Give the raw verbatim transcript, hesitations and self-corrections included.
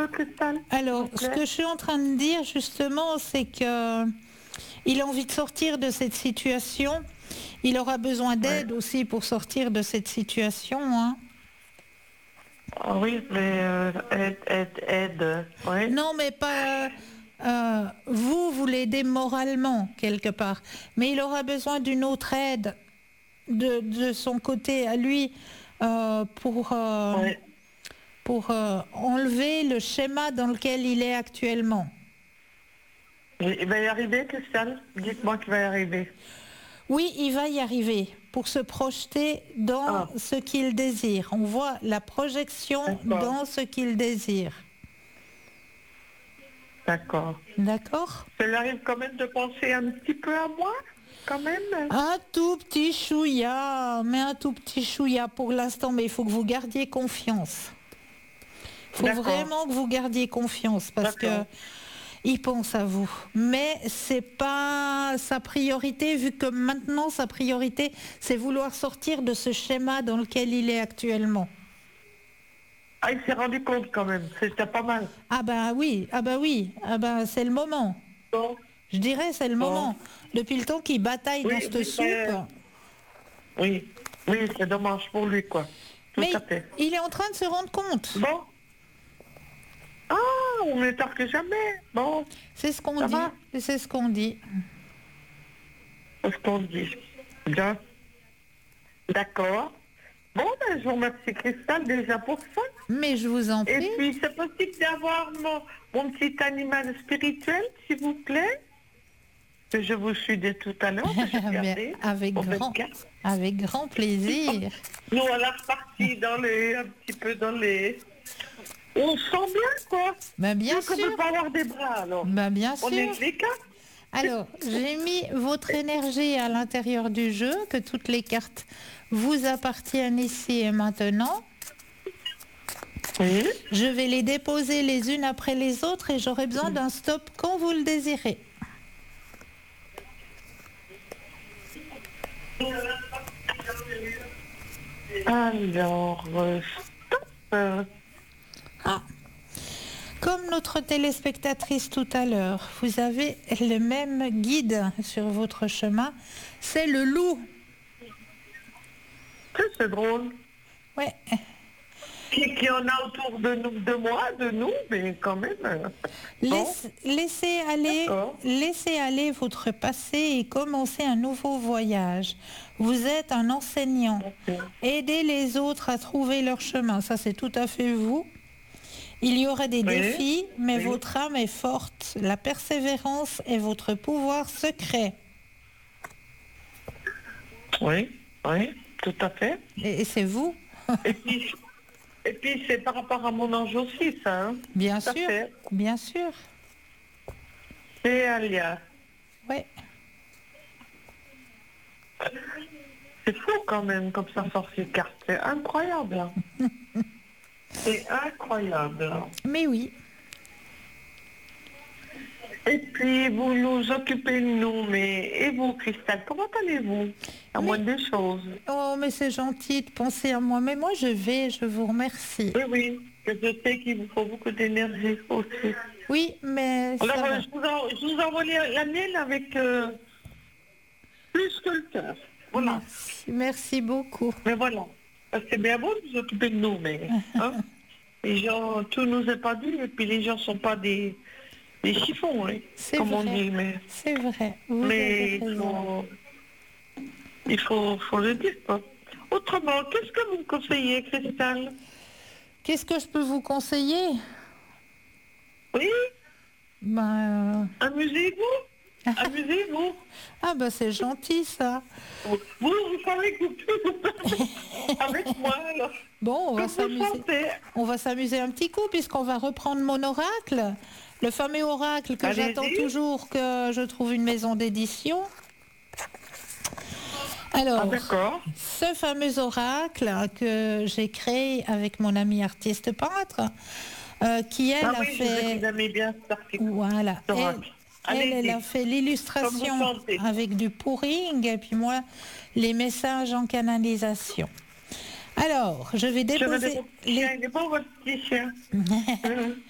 Cristal? Alors, ce que je suis en train de dire, justement, c'est que il a envie de sortir de cette situation. Il aura besoin d'aide ouais. aussi pour sortir de cette situation. Hein. Ah oui, mais euh, aide, aide, aide. Ouais. Non, mais pas... Euh, vous, vous l'aidez moralement, quelque part. Mais il aura besoin d'une autre aide de, de son côté à lui euh, pour, euh, ouais. pour euh, enlever le schéma dans lequel il est actuellement. Il va y arriver, Christiane? Dites-moi qu'il va y arriver. Oui, il va y arriver pour se projeter dans ah. ce qu'il désire. On voit la projection dans ce qu'il désire. D'accord. D'accord. Ça lui arrive quand même de penser un petit peu à moi, quand même. Un tout petit chouïa, mais un tout petit chouïa pour l'instant, mais il faut que vous gardiez confiance. Il faut D'accord. vraiment que vous gardiez confiance parce D'accord. que il pense à vous, mais c'est pas sa priorité, vu que maintenant sa priorité, c'est vouloir sortir de ce schéma dans lequel il est actuellement. Ah, il s'est rendu compte quand même, c'était pas mal. Ah ben oui, ah ben oui, ah ben c'est le moment. Bon. Je dirais c'est le bon. moment. Depuis le temps qu'il bataille oui, dans cette oui, soupe. Mais... Oui, oui, c'est dommage pour lui, quoi. Tout mais à fait. Il est en train de se rendre compte. Bon. Ah, on est tard que jamais. Bon. C'est ce qu'on dit. C'est ce qu'on dit. C'est ce qu'on dit. Bien. D'accord. Bon, ben, je vous remercie, Cristal, déjà pour ça. Mais je vous en prie. Et puis, c'est possible d'avoir mon, mon petit animal spirituel, s'il vous plaît, que je vous suis dès tout à l'heure. avec, grand, avec grand plaisir. Nous, on a reparti dans les, un petit peu dans les... On se sent bien, quoi. Ben bien Nous, sûr. On ne peut pas avoir des bras, alors. Ben bien on sûr. est les quatre. Alors, j'ai mis votre énergie à l'intérieur du jeu, que toutes les cartes vous appartiennent ici et maintenant. Oui. Je vais les déposer les unes après les autres et j'aurai besoin d'un stop quand vous le désirez. Alors, euh, stop. Ah. Comme notre téléspectatrice tout à l'heure, vous avez le même guide sur votre chemin, c'est le loup. C'est drôle. Ouais. Qui, qui en a autour de nous, de moi, de nous, mais quand même. Laisse, bon. Laissez aller, laissez aller votre passé et commencez un nouveau voyage. Vous êtes un enseignant. Okay. Aidez les autres à trouver leur chemin. Ça, c'est tout à fait vous. Il y aura des oui. défis, mais oui. votre âme est forte. La persévérance est votre pouvoir secret. Oui, oui, tout à fait. Et, et c'est vous. Et puis, et puis c'est par rapport à mon ange aussi, ça. Hein, bien sûr, fait. bien sûr. C'est Alia. Oui. C'est fou quand même, comme ça sort ces cartes. C'est incroyable. Hein. C'est incroyable. Mais oui. Et puis, vous nous occupez de nous, mais... Et vous, Cristal, comment allez-vous? À moins des choses. Oh, mais c'est gentil de penser à moi. Mais moi, je vais, je vous remercie. Oui, oui, que je sais qu'il vous faut beaucoup d'énergie aussi. Oui, mais... Alors, euh, je, vous en, je vous envoie la mienne avec euh, plus que le cœur. Voilà. Merci, merci beaucoup. Mais voilà. C'est bien beau de vous occuper de nous, mais... Hein, les gens, tout nous est pas dit, et puis les gens sont pas des... des chiffons, hein, comme vrai. on dit. Mais... C'est vrai. Vous mais il faut... Il faut, faut le dire, quoi. Autrement, qu'est-ce que vous me conseillez, Cristal? Qu'est-ce que je peux vous conseiller? Oui. Ben... Amusez-vous. Amusez-vous. Ah ben c'est gentil, ça. Vous, vous savez que vous pouvez avec moi, alors. Bon, on va s'amuser. On va s'amuser un petit coup, puisqu'on va reprendre mon oracle. Le fameux oracle que j'attends toujours que je trouve une maison d'édition. Alors, ah, ce fameux oracle que j'ai créé avec mon ami artiste peintre, euh, qui elle ah, a oui, fait, bien voilà, elle, elle, elle a fait l'illustration avec du pouring et puis moi les messages en canalisation. Alors, je vais déposer. Je les... chien, il est bon, votre petit chien.